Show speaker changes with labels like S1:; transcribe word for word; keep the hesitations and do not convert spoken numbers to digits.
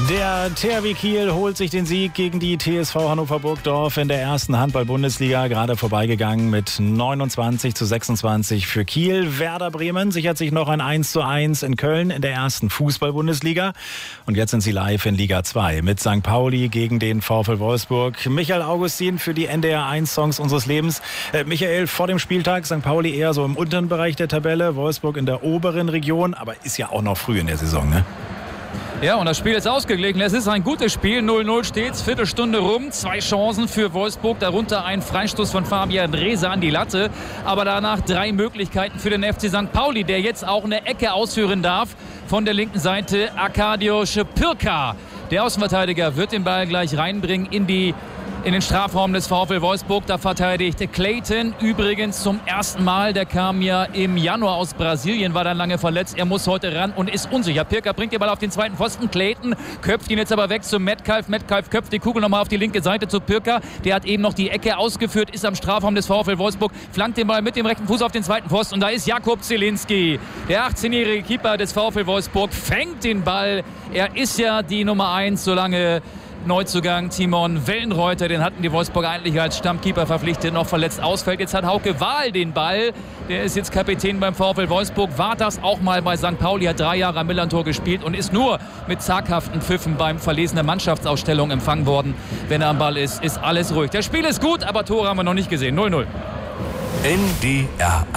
S1: Der T H W Kiel holt sich den Sieg gegen die T S V Hannover Burgdorf in der ersten Handball-Bundesliga. Gerade vorbeigegangen mit neunundzwanzig zu sechsundzwanzig für Kiel. Werder Bremen sichert sich noch ein eins zu eins in Köln in der ersten Fußball-Bundesliga. Und jetzt sind sie live in Liga zwei mit Sankt Pauli gegen den VfL Wolfsburg. Michael Augustin für die N D R eins Songs unseres Lebens. Äh, Michael, vor dem Spieltag Sankt Pauli eher so im unteren Bereich der Tabelle, Wolfsburg in der oberen Region, aber ist ja auch noch früh in der Saison, ne?
S2: Ja, und das Spiel ist ausgeglichen. Es ist ein gutes Spiel. null null steht's, Viertelstunde rum. Zwei Chancen für Wolfsburg, darunter ein Freistoß von Fabian Drese an die Latte. Aber danach drei Möglichkeiten für den F C Sankt Pauli, der jetzt auch eine Ecke ausführen darf. Von der linken Seite Arkadiusz Pirka. Der Außenverteidiger wird den Ball gleich reinbringen in die in den Strafraum des VfL Wolfsburg. Da verteidigt Clayton übrigens zum ersten Mal. Der kam ja im Januar aus Brasilien, war dann lange verletzt. Er muss heute ran und ist unsicher. Pirka bringt den Ball auf den zweiten Pfosten. Clayton köpft ihn jetzt aber weg zu Metcalf. Metcalf köpft die Kugel nochmal auf die linke Seite zu Pirka. Der hat eben noch die Ecke ausgeführt, ist am Strafraum des VfL Wolfsburg, flankt den Ball mit dem rechten Fuß auf den zweiten Pfosten. Und da ist Jakub Zielinski, der achtzehnjährige Keeper des VfL Wolfsburg, fängt den Ball. Er ist ja die Nummer eins, solange Neuzugang Timon Wellenreuter, den hatten die Wolfsburger eigentlich als Stammkeeper verpflichtet, noch verletzt ausfällt. Jetzt hat Hauke Wahl den Ball. Der ist jetzt Kapitän beim VfL Wolfsburg. War das auch mal bei Sankt Pauli, hat drei Jahre am Millantor gespielt und ist nur mit zaghaften Pfiffen beim Verlesen der Mannschaftsausstellung empfangen worden. Wenn er am Ball ist, ist alles ruhig. Das Spiel ist gut, aber Tore haben wir noch nicht gesehen. null null.
S3: N D R